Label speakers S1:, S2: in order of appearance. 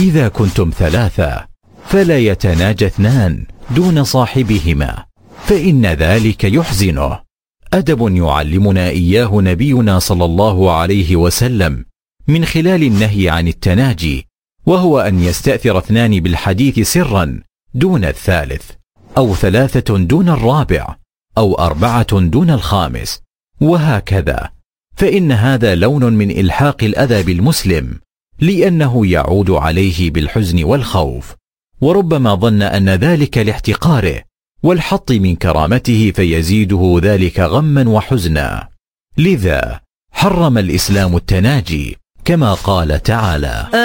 S1: إذا كنتم ثلاثة فلا يتناجى اثنان دون صاحبهما، فإن ذلك يحزنه. أدب يعلمنا إياه نبينا صلى الله عليه وسلم من خلال النهي عن التناجي، وهو أن يستأثر اثنان بالحديث سرا دون الثالث، أو ثلاثة دون الرابع، أو أربعة دون الخامس، وهكذا، فإن هذا لون من إلحاق الأذى بالمسلم، لأنه يعود عليه بالحزن والخوف، وربما ظن أن ذلك لاحتقاره والحط من كرامته فيزيده ذلك غما وحزنا. لذا حرم الإسلام التناجي كما قال تعالى: